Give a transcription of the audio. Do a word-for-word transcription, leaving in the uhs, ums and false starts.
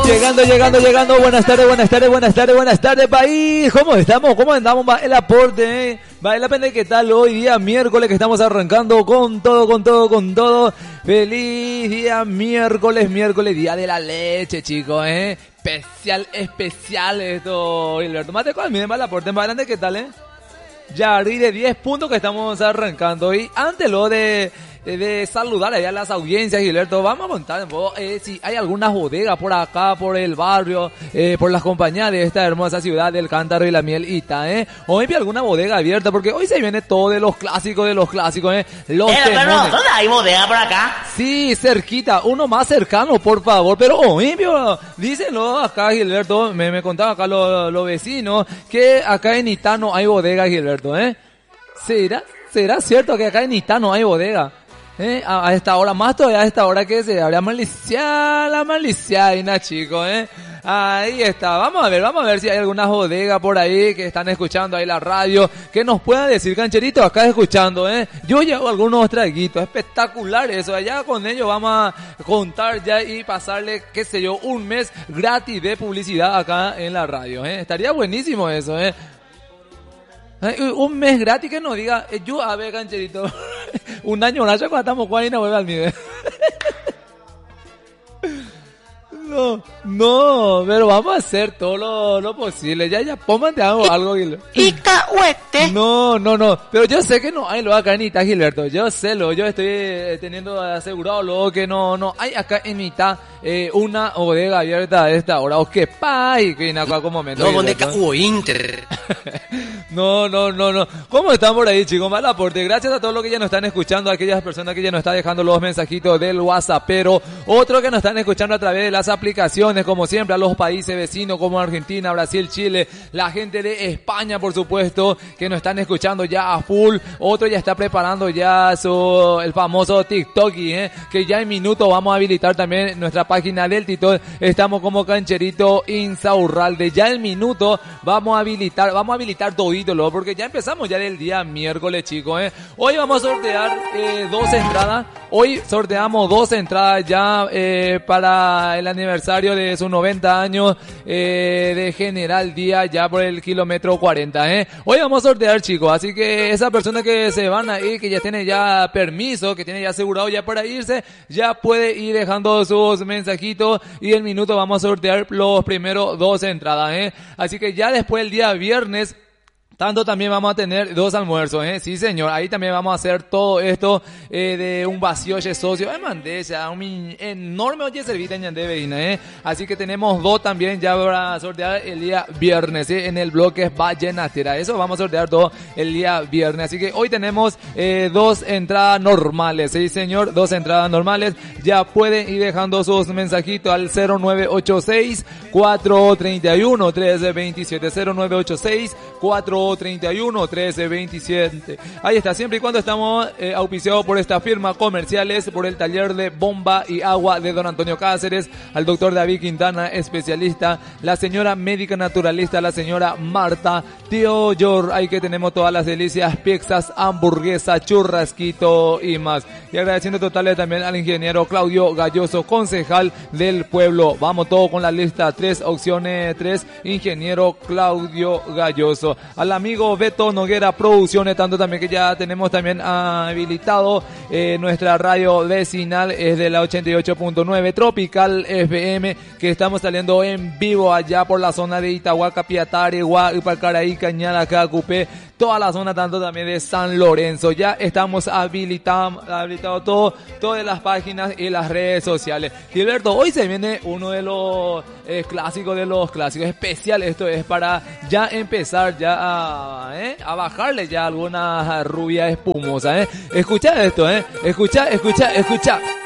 Llegando, llegando, llegando. Buenas tardes, buenas tardes, buenas tardes, buenas tardes, país. ¿Cómo estamos? ¿Cómo andamos? Va el aporte, ¿eh? Va el aporte. ¿Qué tal? Hoy día miércoles que estamos arrancando con todo, con todo, con todo. Feliz día miércoles, miércoles, día de la leche, chicos, ¿eh? Especial, especial esto. Gilberto, mate con miren, va el aporte. Va adelante, ¿qué tal, eh? Ya, arriba de diez puntos que estamos arrancando. Y antes lo de... de saludar allá a las audiencias, Gilberto, vamos a contar eh, si hay algunas bodegas por acá, por el barrio, eh, por las compañías de esta hermosa ciudad del Cántaro y la Miel Ita, ¿eh? O maybe alguna bodega abierta, porque hoy se viene todo de los clásicos, de los clásicos, ¿eh? Los eh, pero nosotros hay bodega por acá. Sí, cerquita, uno más cercano, por favor, pero hoy, oh, dísenlo acá, Gilberto, me, me contaban acá los, los vecinos, que acá en Ita no hay bodega, Gilberto, ¿eh? ¿Será? ¿Será cierto que acá en Ita no hay bodega? ¿Eh? A, a esta hora, más todavía a esta hora que se habría malicia, la maliciaina, chicos, ¿eh? Ahí está, vamos a ver, vamos a ver si hay alguna bodega por ahí que están escuchando ahí la radio, que nos puedan decir, cancherito, acá escuchando, ¿eh? Yo llevo algunos traguitos, espectacular eso, allá con ellos vamos a contar ya y pasarle, qué sé yo, un mes gratis de publicidad acá en la radio, ¿eh? Estaría buenísimo eso, ¿eh? Un mes gratis que nos diga, eh, yo a ver, cancherito, un año más cuando estamos jugando y no vuelve al nivel. No, no, pero vamos a hacer todo lo, lo posible. Ya, ya, póngate algo, algo, Gilberto. Y cahuete. No, no, no. Pero yo sé que no hay lo acá en Ita, Gilberto. Yo sé lo, yo estoy eh, teniendo asegurado lo que no, no hay acá en Ita eh, una bodega abierta a esta hora. O que pay, que en acá como momento. No, donde cahuo Inter. No, no, no, no. ¿Cómo están por ahí, chicos? Mal aporte. Gracias a todos los que ya nos están escuchando, a aquellas personas que ya nos están dejando los mensajitos del WhatsApp, pero otros que nos están escuchando a través de las aplicaciones, como siempre, a los países vecinos como Argentina, Brasil, Chile, la gente de España, por supuesto, que nos están escuchando ya a full. Otro ya está preparando ya su, el famoso TikTok, ¿eh? Que ya en minutos vamos a habilitar también nuestra página del TikTok. Estamos como Cancherito Insaurralde. Ya en minuto vamos a habilitar, vamos a habilitar todito, ¿lo? Porque ya empezamos ya del día miércoles, chicos, ¿eh? Hoy vamos a sortear eh, dos entradas. Hoy sorteamos dos entradas ya eh, para el aniversario de sus noventa años eh, de General Díaz, ya por el kilómetro cuarenta, ¿eh? Hoy vamos a sortear, chicos, así que esa persona que se van a ir, que ya tiene ya permiso, que tiene ya asegurado ya para irse, ya puede ir dejando sus mensajitos y en minuto vamos a sortear los primeros dos entradas, ¿eh? Así que ya después el día viernes tanto también vamos a tener dos almuerzos, ¿eh? Sí, señor. Ahí también vamos a hacer todo esto eh, de un vacío de socio. Me mandé ya un enorme oye servita en Yandé Beina, ¿eh? Así que tenemos dos también ya para sortear el día viernes, ¿eh? En el bloque Vallenatera. Eso vamos a sortear todo el día viernes. Así que hoy tenemos eh, dos entradas normales, sí, señor. Dos entradas normales. Ya pueden ir dejando sus mensajitos al cero nueve ocho seis, cuatro tres uno, tres dos siete. cero nueve ocho seis, cuatro treinta y uno, trece, veintisiete. Ahí está, siempre y cuando estamos eh, auspiciados por esta firma comerciales, por el taller de bomba y agua de don Antonio Cáceres, al doctor David Quintana, especialista, la señora médica naturalista, la señora Marta, tío Yor, ahí que tenemos todas las delicias, pizzas, hamburguesa, churrasquito y más. Y agradeciendo totales también al ingeniero Claudio Galloso, concejal del pueblo. Vamos todo con la lista, tres opciones, tres, ingeniero Claudio Galloso. Al amigo Beto Noguera Producciones, tanto también que ya tenemos también habilitado eh, nuestra radio vecinal, es de la ochenta y ocho punto nueve Tropical F M, que estamos saliendo en vivo allá por la zona de Itahuaca, Piatare, Huaypalcaraí, Cañada, Cacupé, toda la zona tanto también de San Lorenzo. Ya estamos habilitados habilitado todo, todas las páginas y las redes sociales. Gilberto, hoy se viene uno de los eh, clásicos de los clásicos especiales. Esto es para ya empezar ya a, ¿eh? a bajarle ya alguna rubia espumosa, ¿eh? Escucha esto, ¿eh? Escucha, escucha, escucha.